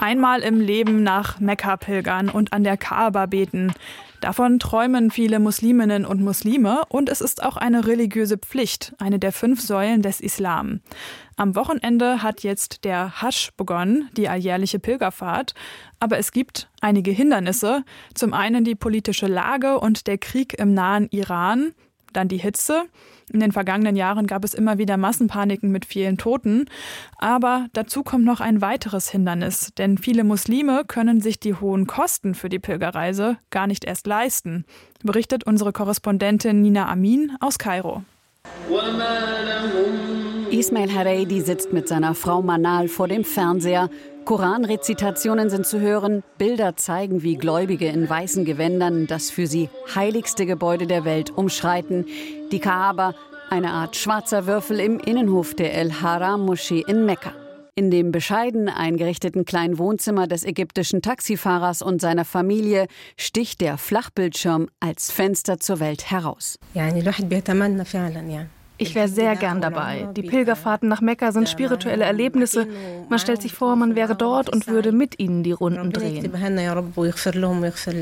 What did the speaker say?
Einmal im Leben nach Mekka pilgern und an der Kaaba beten. Davon träumen viele Musliminnen und Muslime und es ist auch eine religiöse Pflicht, eine der 5 Säulen des Islam. Am Wochenende hat jetzt der Hadsch begonnen, die alljährliche Pilgerfahrt. Aber es gibt einige Hindernisse. Zum einen die politische Lage und der Krieg im nahen Iran, dann die Hitze. In den vergangenen Jahren gab es immer wieder Massenpaniken mit vielen Toten. Aber dazu kommt noch ein weiteres Hindernis, denn viele Muslime können sich die hohen Kosten für die Pilgerreise gar nicht erst leisten, berichtet unsere Korrespondentin Nina Amin aus Kairo. Ismail Haredi sitzt mit seiner Frau Manal vor dem Fernseher. Koranrezitationen sind zu hören, Bilder zeigen, wie Gläubige in weißen Gewändern das für sie heiligste Gebäude der Welt umschreiten. Die Kaaba, eine Art schwarzer Würfel im Innenhof der El-Haram-Moschee in Mekka. In dem bescheiden eingerichteten kleinen Wohnzimmer des ägyptischen Taxifahrers und seiner Familie sticht der Flachbildschirm als Fenster zur Welt heraus. Ich wäre sehr gern dabei. Die Pilgerfahrten nach Mekka sind spirituelle Erlebnisse. Man stellt sich vor, man wäre dort und würde mit ihnen die Runden drehen.